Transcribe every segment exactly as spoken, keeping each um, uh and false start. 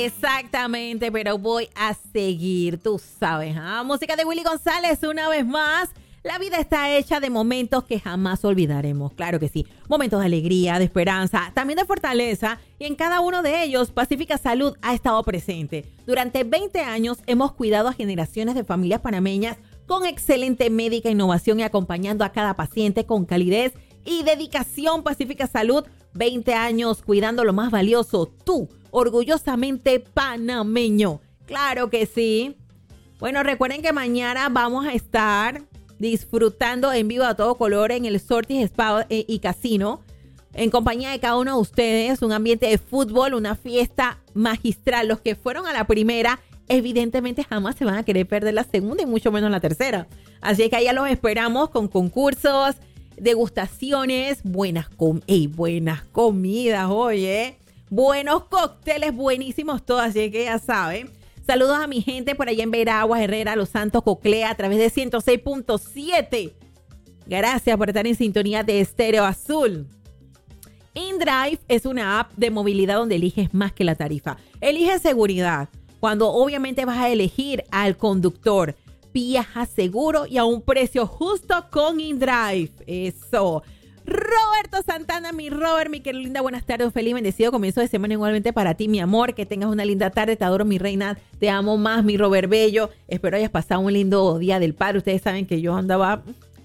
Exactamente, pero voy a seguir, tú sabes. ¿Ah? Música de Willy González una vez más. La vida está hecha de momentos que jamás olvidaremos, claro que sí. Momentos de alegría, de esperanza, también de fortaleza. Y en cada uno de ellos, Pacífica Salud ha estado presente. Durante veinte años hemos cuidado a generaciones de familias panameñas con excelente médica innovación y acompañando a cada paciente con calidez y dedicación. Pacífica Salud, veinte años cuidando lo más valioso, tú, orgullosamente panameño. Claro que sí. Bueno, recuerden que mañana vamos a estar disfrutando en vivo a todo color en el Sortis Spa y Casino, en compañía de cada uno de ustedes, un ambiente de fútbol, una fiesta magistral. Los que fueron a la primera, evidentemente jamás se van a querer perder la segunda y mucho menos la tercera. Así que allá los esperamos con concursos, degustaciones, buenas, com ey, buenas comidas, oye, buenos cócteles, buenísimos todos, así que ya saben. Saludos a mi gente por allá en Veraguas, Herrera, Los Santos, Coclea, a través de ciento seis punto siete. Gracias por estar en sintonía de Estéreo Azul. InDrive es una app de movilidad donde eliges más que la tarifa. Elige seguridad, cuando obviamente vas a elegir al conductor. Viaja seguro y a un precio justo con InDrive. Eso. Roberto Santana, mi Robert, mi querida linda, buenas tardes, un feliz bendecido comienzo de semana igualmente para ti, mi amor, que tengas una linda tarde, te adoro, mi reina, te amo más, mi Robert Bello, espero hayas pasado un lindo día del padre. Ustedes saben que yo andaba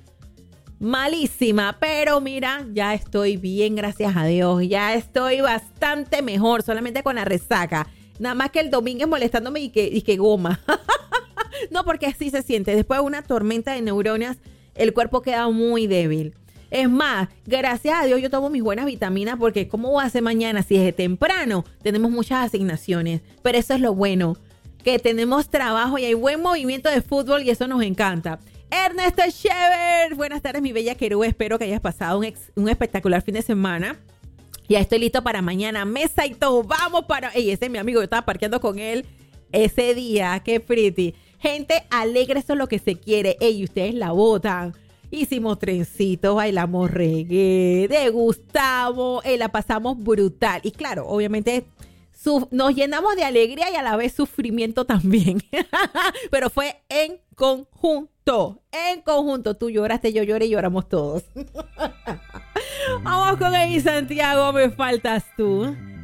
malísima, pero mira, ya estoy bien, gracias a Dios, ya estoy bastante mejor, solamente con la resaca, nada más que el domingo molestándome y que, y que goma, no, porque así se siente, después de una tormenta de neuronas, el cuerpo queda muy débil. Es más, gracias a Dios yo tomo mis buenas vitaminas porque ¿cómo voy a hacer mañana si desde temprano tenemos muchas asignaciones? Pero eso es lo bueno, que tenemos trabajo y hay buen movimiento de fútbol y eso nos encanta. Ernesto Shever, buenas tardes mi bella querube, espero que hayas pasado un, ex, un espectacular fin de semana. Ya estoy listo para mañana, mesa y todo, vamos para... Ey, ese es mi amigo, yo estaba parqueando con él ese día, qué pretty. Gente alegre, eso es lo que se quiere. Ey, ustedes la botan. Hicimos trencitos, bailamos reggae, degustamos, eh, la pasamos brutal. Y claro, obviamente su, nos llenamos de alegría y a la vez sufrimiento también. Pero fue en conjunto, en conjunto. Tú lloraste, yo lloré y lloramos todos. Vamos con ahí, Santiago, me faltas tú.